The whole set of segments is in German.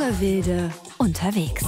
Für Wilde unterwegs.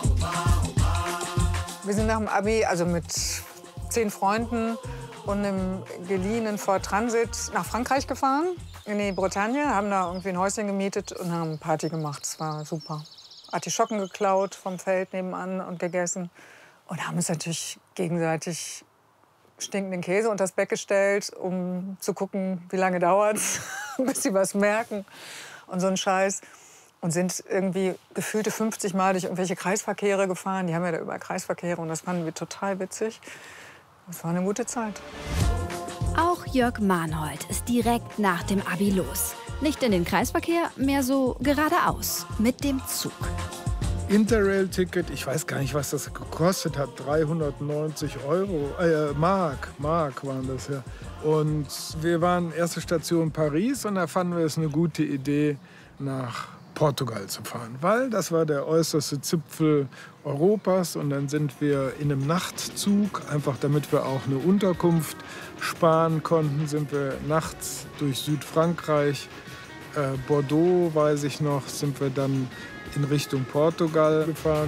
Wir sind nach dem Abi, also mit 10 Freunden und einem geliehenen Ford Transit nach Frankreich gefahren, in die Bretagne, haben da irgendwie ein Häuschen gemietet und haben Party gemacht. Es war super. Artischocken geklaut vom Feld nebenan und gegessen. Und haben uns natürlich gegenseitig stinkenden Käse unter das Bett gestellt, um zu gucken, wie lange dauert es, bis sie was merken und so ein Scheiß. Und sind irgendwie gefühlte 50 Mal durch irgendwelche Kreisverkehre gefahren. Die haben ja da überall Kreisverkehre und das fanden wir total witzig. Das war eine gute Zeit. Auch Jörg Mahnhold ist direkt nach dem Abi los. Nicht in den Kreisverkehr, mehr so geradeaus, mit dem Zug. Interrail-Ticket, ich weiß gar nicht, was das gekostet hat, 390 Mark waren das ja. Und wir waren erste Station Paris und da fanden wir es eine gute Idee, nach Portugal zu fahren, weil das war der äußerste Zipfel Europas und dann sind wir in einem Nachtzug, einfach damit wir auch eine Unterkunft sparen konnten, sind wir nachts durch Südfrankreich, Bordeaux, weiß ich noch, sind wir dann in Richtung Portugal gefahren.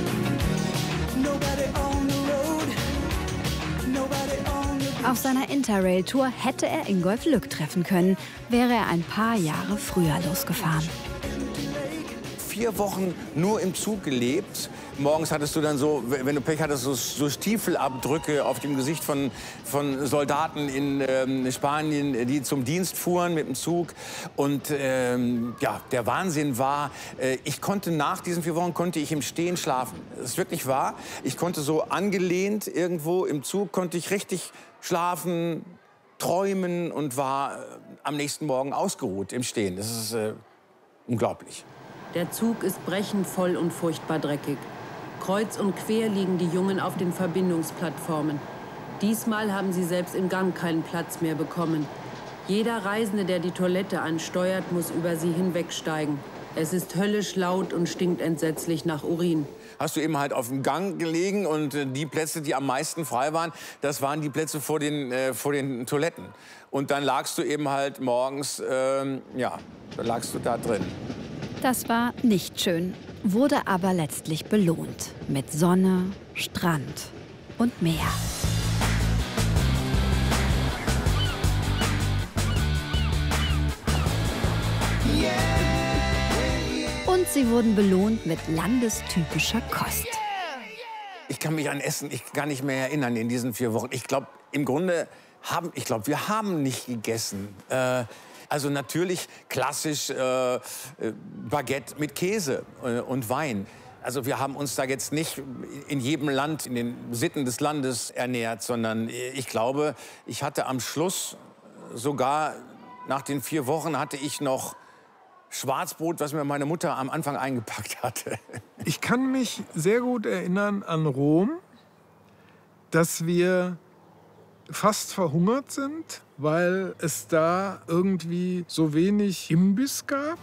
Auf seiner Interrail-Tour hätte er Ingolf Lück treffen können, wäre er ein paar Jahre früher losgefahren. 4 Wochen nur im Zug gelebt. Morgens hattest du dann so, wenn du Pech hattest, so Stiefelabdrücke auf dem Gesicht von Soldaten in Spanien, die zum Dienst fuhren mit dem Zug. Und ja, der Wahnsinn war, ich konnte nach diesen 4 Wochen konnte ich im Stehen schlafen. Das ist wirklich wahr. Ich konnte so angelehnt irgendwo im Zug, konnte ich richtig schlafen, träumen und war am nächsten Morgen ausgeruht im Stehen. Das ist unglaublich. Der Zug ist brechend voll und furchtbar dreckig. Kreuz und quer liegen die Jungen auf den Verbindungsplattformen. Diesmal haben sie selbst im Gang keinen Platz mehr bekommen. Jeder Reisende, der die Toilette ansteuert, muss über sie hinwegsteigen. Es ist höllisch laut und stinkt entsetzlich nach Urin. Hast du eben halt auf dem Gang gelegen und die Plätze, die am meisten frei waren, das waren die Plätze vor den Toiletten. Und dann lagst du eben halt morgens, ja, da lagst du da drin. Das war nicht schön, wurde aber letztlich belohnt. Mit Sonne, Strand und Meer. Und sie wurden belohnt mit landestypischer Kost. Ich kann mich an Essen gar nicht mehr erinnern in diesen 4 Wochen. Ich glaube, im Grunde wir haben nicht gegessen. Also natürlich klassisch Baguette mit Käse und Wein. Also wir haben uns da jetzt nicht in jedem Land, in den Sitten des Landes ernährt, sondern ich glaube, ich hatte am Schluss, sogar nach den 4 Wochen, hatte ich noch Schwarzbrot, was mir meine Mutter am Anfang eingepackt hatte. Ich kann mich sehr gut erinnern an Rom, dass wir fast verhungert sind, weil es da irgendwie so wenig Imbiss gab.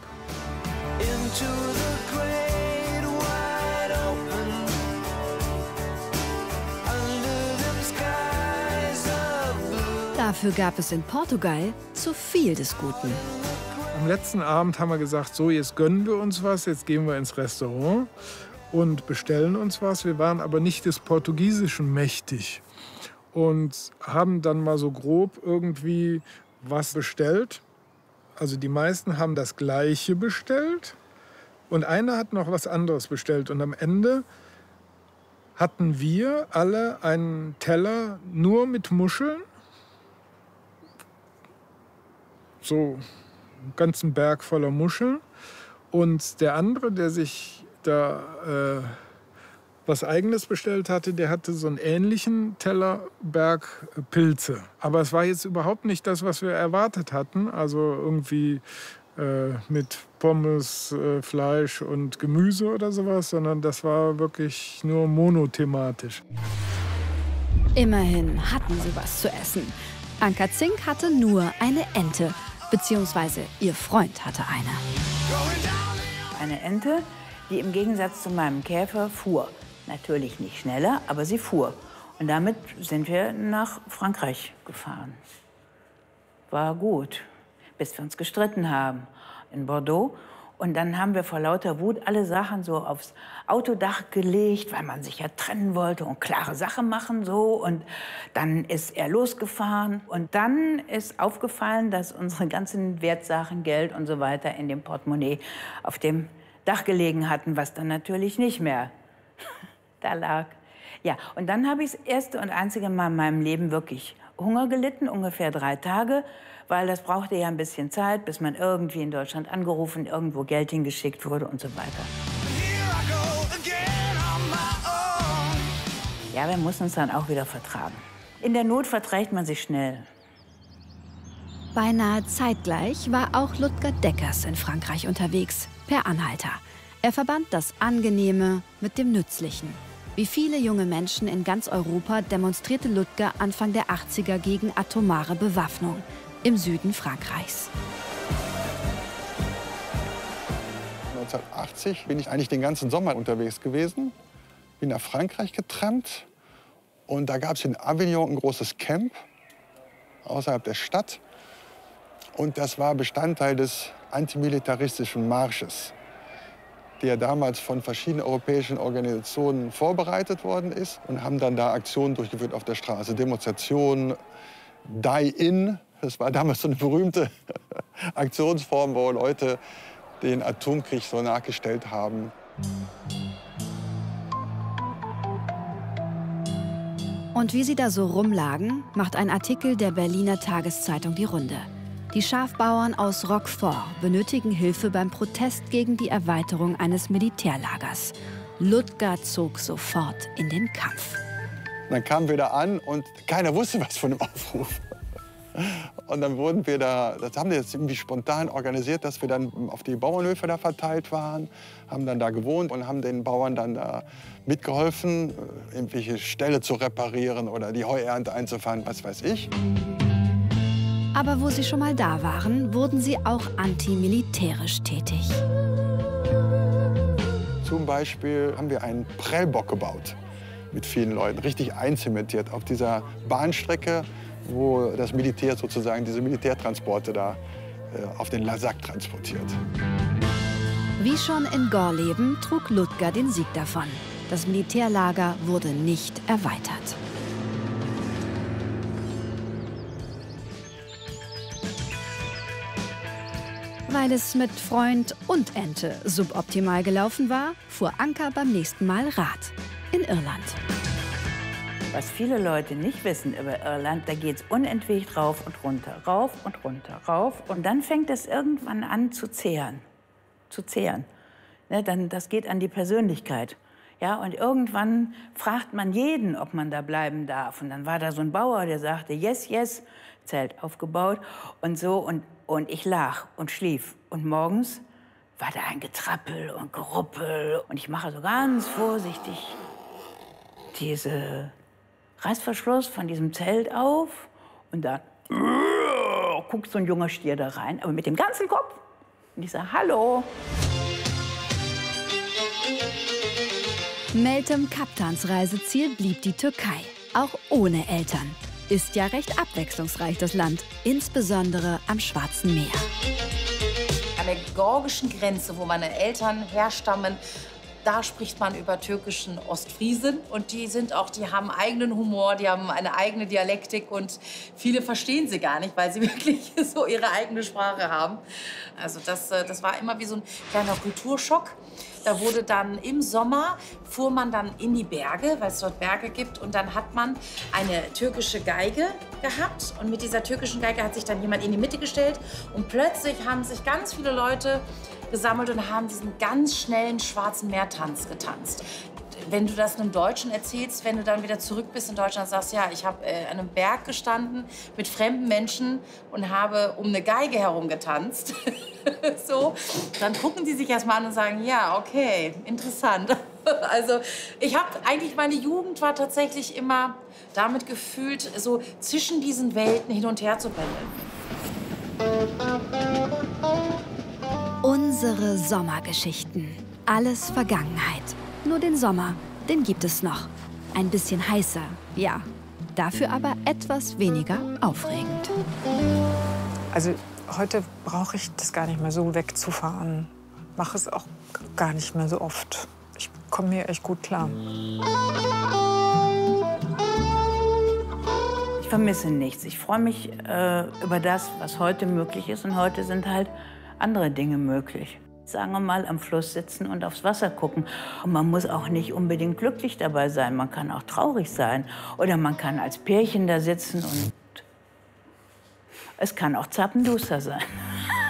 Dafür gab es in Portugal zu viel des Guten. Am letzten Abend haben wir gesagt, so jetzt gönnen wir uns was, jetzt gehen wir ins Restaurant und bestellen uns was. Wir waren aber nicht des Portugiesischen mächtig und haben dann mal so grob irgendwie was bestellt. Also die meisten haben das Gleiche bestellt und einer hat noch was anderes bestellt. Und am Ende hatten wir alle einen Teller nur mit Muscheln. So einen ganzen Berg voller Muscheln. Und der andere, der sich da was Eigenes bestellt hatte, der hatte so einen ähnlichen Tellerberg Pilze. Aber es war jetzt überhaupt nicht das, was wir erwartet hatten. Also irgendwie mit Pommes, Fleisch und Gemüse oder sowas, sondern das war wirklich nur monothematisch. Immerhin hatten sie was zu essen. Anka Zink hatte nur eine Ente, beziehungsweise ihr Freund hatte eine. Eine Ente, die im Gegensatz zu meinem Käfer fuhr. Natürlich nicht schneller, aber sie fuhr. Und damit sind wir nach Frankreich gefahren. War gut, bis wir uns gestritten haben in Bordeaux. Und dann haben wir vor lauter Wut alle Sachen so aufs Autodach gelegt, weil man sich ja trennen wollte und klare Sache machen so. Und dann ist er losgefahren. Und dann ist aufgefallen, dass unsere ganzen Wertsachen, Geld und so weiter in dem Portemonnaie auf dem Dach gelegen hatten, was dann natürlich nicht mehr da lag. Ja, und dann habe ich das erste und einzige Mal in meinem Leben wirklich Hunger gelitten, ungefähr 3 Tage, weil das brauchte ja ein bisschen Zeit, bis man irgendwie in Deutschland angerufen, irgendwo Geld hingeschickt wurde und so weiter. Ja, wir mussten uns dann auch wieder vertragen. In der Not verträgt man sich schnell. Beinahe zeitgleich war auch Ludger Deckers in Frankreich unterwegs, per Anhalter. Er verband das Angenehme mit dem Nützlichen. Wie viele junge Menschen in ganz Europa demonstrierte Ludger Anfang der 80er gegen atomare Bewaffnung im Süden Frankreichs. 1980 bin ich eigentlich den ganzen Sommer unterwegs gewesen, bin nach Frankreich getrampt und da gab es in Avignon ein großes Camp außerhalb der Stadt und das war Bestandteil des antimilitaristischen Marsches, der damals von verschiedenen europäischen Organisationen vorbereitet worden ist und haben dann da Aktionen durchgeführt auf der Straße, Demonstrationen, Die-In. Das war damals so eine berühmte Aktionsform, wo Leute den Atomkrieg so nachgestellt haben. Und wie sie da so rumlagen, macht ein Artikel der Berliner Tageszeitung die Runde. Die Schafbauern aus Roquefort benötigen Hilfe beim Protest gegen die Erweiterung eines Militärlagers. Ludger zog sofort in den Kampf. Dann kamen wir da an und keiner wusste was von dem Aufruf. Und dann wurden wir da, das haben wir jetzt irgendwie spontan organisiert, dass wir dann auf die Bauernhöfe da verteilt waren, haben dann da gewohnt und haben den Bauern dann da mitgeholfen, irgendwelche Ställe zu reparieren oder die Heuernte einzufahren, was weiß ich. Aber wo sie schon mal da waren, wurden sie auch antimilitärisch tätig. Zum Beispiel haben wir einen Prellbock gebaut mit vielen Leuten, richtig einzementiert auf dieser Bahnstrecke, wo das Militär sozusagen diese Militärtransporte da auf den Lasac transportiert. Wie schon in Gorleben trug Ludger den Sieg davon. Das Militärlager wurde nicht erweitert. Weil es mit Freund und Ente suboptimal gelaufen war, fuhr Anker beim nächsten Mal Rad in Irland. Was viele Leute nicht wissen über Irland, da geht es unentwegt rauf und runter, rauf und runter, rauf. Und dann fängt es irgendwann an zu zehren. Ne, das geht an die Persönlichkeit. Ja, und irgendwann fragt man jeden, ob man da bleiben darf. Und dann war da so ein Bauer, der sagte, yes, yes, Zelt aufgebaut und so. Und ich lag und schlief. Und morgens war da ein Getrappel und Geruppel. Und ich mache so ganz vorsichtig diese Reißverschluss von diesem Zelt auf. Und dann guckt so ein junger Stier da rein, aber mit dem ganzen Kopf. Und ich sage, hallo. Meltem Kaptans Reiseziel blieb die Türkei, auch ohne Eltern. Ist ja recht abwechslungsreich, das Land, insbesondere am Schwarzen Meer. An der georgischen Grenze, wo meine Eltern herstammen, da spricht man über türkischen Ostfriesen. Und die haben eigenen Humor, die haben eine eigene Dialektik. Und viele verstehen sie gar nicht, weil sie wirklich so ihre eigene Sprache haben. Also das war immer wie so ein kleiner Kulturschock. Da wurde dann im Sommer, fuhr man dann in die Berge, weil es dort Berge gibt. Und dann hat man eine türkische Geige gehabt. Und mit dieser türkischen Geige hat sich dann jemand in die Mitte gestellt. Und plötzlich haben sich ganz viele Leute gesammelt und haben diesen ganz schnellen schwarzen Meertanz getanzt. Wenn du das einem Deutschen erzählst, wenn du dann wieder zurück bist in Deutschland, sagst, ja, ich habe an einem Berg gestanden mit fremden Menschen und habe um eine Geige herum getanzt. So, dann gucken die sich erst mal an und sagen, ja, okay, interessant. Also ich habe eigentlich, meine Jugend war tatsächlich immer damit gefühlt, so zwischen diesen Welten hin und her zu pendeln. Unsere Sommergeschichten. Alles Vergangenheit. Nur den Sommer, den gibt es noch. Ein bisschen heißer, ja. Dafür aber etwas weniger aufregend. Also heute brauche ich das gar nicht mehr so wegzufahren. mache es auch gar nicht mehr so oft. Ich komme hier echt gut klar. Ich vermisse nichts. Ich freue mich über das, was heute möglich ist. Und heute sind halt andere Dinge möglich. Sagen wir mal, am Fluss sitzen und aufs Wasser gucken. Und man muss auch nicht unbedingt glücklich dabei sein. Man kann auch traurig sein. Oder man kann als Pärchen da sitzen und es kann auch zappenduster sein.